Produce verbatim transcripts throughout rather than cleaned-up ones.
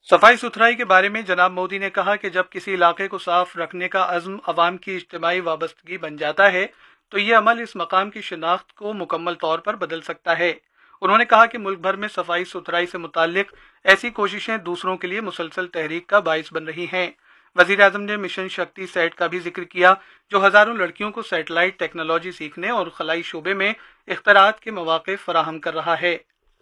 सफाई सुथराई के बारे में जनाब मोदी ने कहा कि जब किसी इलाके को साफ रखने का अज़्म अवाम की इज्तिमाई वाबस्तगी बन जाता है तो ये अमल इस मकाम की शिनाख्त को मुकम्मल तौर पर बदल सकता है। उन्होंने कहा कि मुल्क भर में सफाई सुथराई से मुताल्लिक ऐसी कोशिशें दूसरों के लिए मुसलसल तहरीक का बाइस बन रही हैं। वज़ीर आज़म ने मिशन शक्ति सेट का भी जिक्र किया, जो हज़ारों लड़कियों को सैटेलाइट टेक्नोलॉजी सीखने और खलाई शोबे में इख्तरात के मौके फराहम कर रहा है।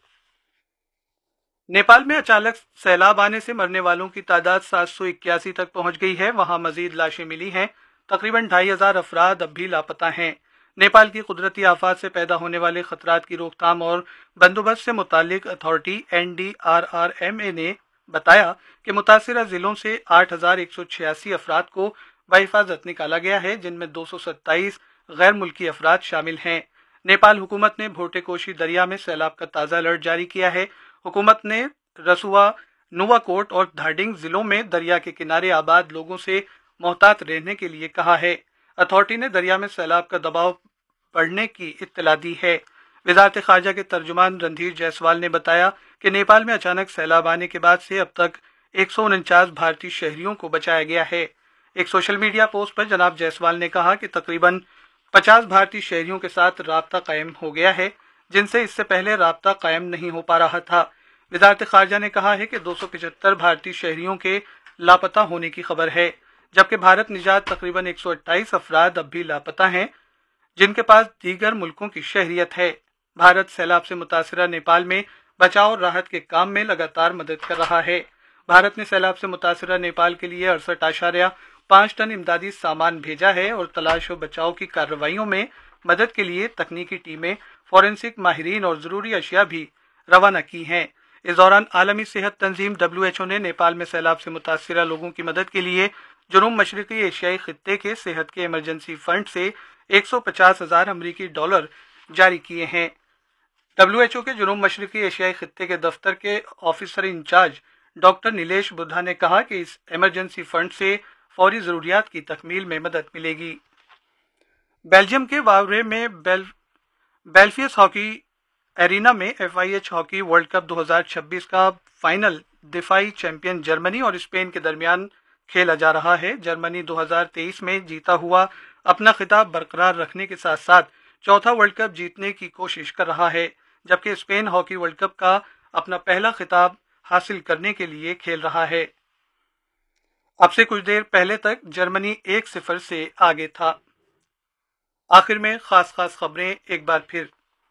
नेपाल में अचानक सैलाब आने से मरने वालों की तादाद सात सौ इक्यासी तक पहुंच गई है। वहां मजीद लाशें मिली हैं। तकरीबन ढाई हजार अफराद अब भी लापता हैं। नेपाल की कुदरती आफात से पैदा होने वाले खतरात की रोकथाम और बंदोबस्त से मुतालिक authority N D R R M A ने बताया कि मुतासिरा जिलों से आठ हजार एक सौ छियासी अफराद को बहिफाजत निकाला गया है, जिनमें दो सौ सत्ताईस गैर मुल्की अफराद शामिल हैं। नेपाल हुकूमत ने भोटेकोशी दरिया में सैलाब का ताज़ा अलर्ट जारी किया है। हुकूमत ने रसुआ, नुवाकोट और धाडिंग जिलों में दरिया के किनारे आबाद लोगों से मोहतात रहने के लिए कहा है। अथॉरिटी ने दरिया में सैलाब का दबाव बढ़ने की इत्तला दी है। वजारत खारजा के तर्जुमान रणधीर जायसवाल ने बताया कि नेपाल में अचानक सैलाब आने के बाद से अब तक एक सौ उनचास भारतीय शहरियों को बचाया गया है। एक सोशल मीडिया पोस्ट पर जनाब जायसवाल ने कहा कि तकरीबन पचास भारतीय शहरियों के साथ राब्ता कायम हो गया है, जिनसे इससे पहले राब्ता कायम नहीं हो पा रहा था। वजारत खारजा ने कहा है कि दो सौ पचहत्तर भारतीय शहरियों के लापता होने की खबर है, जबकि भारत निजात तकरीबन एक सौ अट्ठाईस अफराद अब भी लापता हैं, जिनके पास दीगर मुल्कों की शहरियत है। भारत सैलाब से मुतासरा नेपाल में बचाव और राहत के काम में लगातार मदद कर रहा है। भारत ने सैलाब से मुतासरा नेपाल के लिए अड़सठ आशार्य पाँच टन इमदादी सामान भेजा है और तलाश और बचाव की कार्रवाइयों में मदद के लिए तकनीकी टीमें, फॉरेंसिक माहिरीन और जरूरी अशिया भी रवाना की हैं। इस दौरान आलमी सेहत तंजीम डब्ल्यू एच ओ ने नेपाल में सैलाब से मुतासरा लोगों की मदद के लिए जुनूब मशरकी एशियाई खित्ते के सेहत के इमरजेंसी फंड से एक सौ पचास हजार अमरीकी डॉलर जारी किए हैं। डब्ल्यू एच ओ के जुनूब मशरकी एशियाई खित्ते के दफ्तर के officer in charge doctor Nilesh Buddha ने कहा कि इस इमरजेंसी फंड से फौरी जरूरियात की तकमील में मदद मिलेगी। बेल्जियम के वावरे में बेल बेल्फियस हॉकी एरिना में F I H hockey world cup दो हज़ार छब्बीस का फाइनल दिफाई चैंपियन जर्मनी और स्पेन के दरमियान खेला जा रहा है। जर्मनी दो हज़ार तेईस में जीता हुआ अपना खिताब बरकरार रखने के साथ साथ चौथा वर्ल्ड कप जीतने की कोशिश कर रहा है, जबकि स्पेन हॉकी वर्ल्ड कप का अपना पहला खिताब हासिल करने के लिए खेल रहा है। अब से कुछ देर पहले तक जर्मनी एक सिफर से आगे था। आखिर में खास खास खबरें एक बार फिर।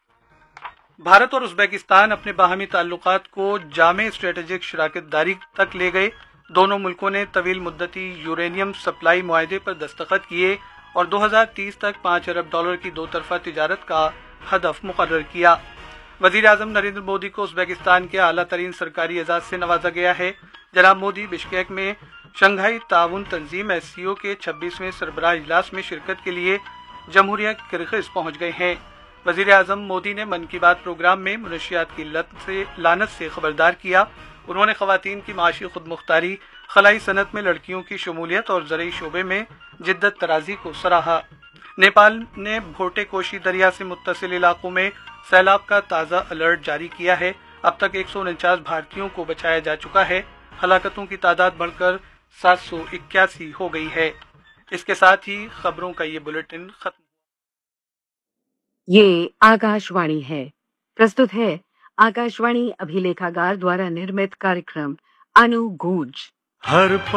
भारत और उज़्बेकिस्तान अपने बाहमी ताल्लुकात को जामे स्ट्रेटेजिक शराकतदारी तक ले गए। दोनों मुल्कों ने तवील मुद्दती यूरेनियम सप्लाई मुआहदे पर दस्तखत किए और दो हज़ार तीस तक पाँच अरब डॉलर की दो तरफा तिजारत का हदफ मुकर्रर किया। वज़ीर आज़म नरेंद्र मोदी को उज़्बेकिस्तान के आला तरीन सरकारी एजाज से नवाजा गया है। जनाब मोदी बिश्केक में शंघाई ताउन तंजीम एस सी ओ के छब्बीसवें सरबराह इजलास में शिरकत के लिए जमहूरिया किर्गिज़ पहुंच गए हैं। वज़ीर आज़म मोदी ने मन की बात प्रोग्राम में मनशियात की लत से लानत से खबरदार किया। उन्होंने ख़वातीन की माशी खुद मुख्तारी, खलाई सनत में लड़कियों की शमूलियत और ज़रई शोबे में जिद्दत तराजी को सराहा। नेपाल ने भोटेकोशी दरिया से मुत्तसिल इलाकों में सैलाब का ताज़ा अलर्ट जारी किया है। अब तक एक सौ उनचास भारतीयों को बचाया जा चुका है। हलाकतों की तादाद बढ़कर सात सौ इक्यासी हो गई है। इसके साथ ही खबरों का ये बुलेटिन खत्म। ये आकाशवाणी है। प्रस्तुत है आकाशवाणी अभिलेखागार द्वारा निर्मित कार्यक्रम अनुगूंज। हर